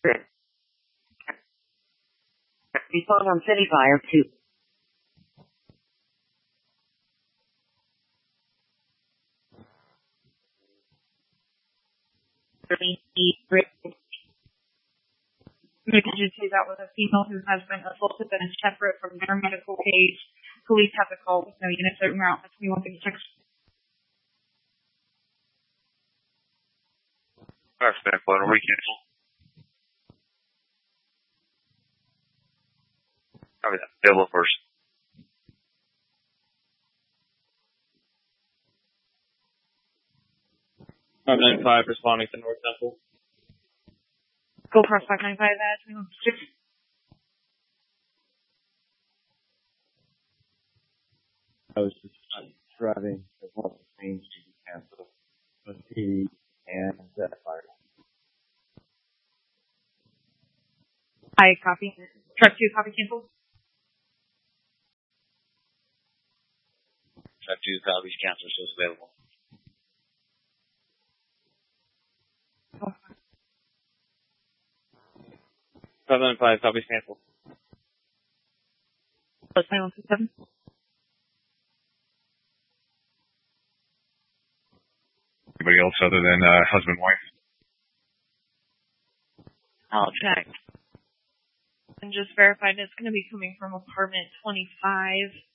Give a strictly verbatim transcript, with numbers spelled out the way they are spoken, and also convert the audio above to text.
Respond on City Fire two. Did you say that was a female who has been assaulted and is separate from their medical case? Police have to call with no units that are out. That's me one thing six. Alright, stand for the weekend. Copy that. Available first. five nine five responding to North Temple. Go for five nine five, that's me one six. I was just driving as well as things to be canceled. Both T V and uh, fire. I copy. Truck two, copy cancel. Truck two copies cancel, so it's available. five nine five copies cancel. Plus my one six seven. Anybody else other than uh, husband, wife? I'll check. And just verified it's going to be coming from apartment twenty-five.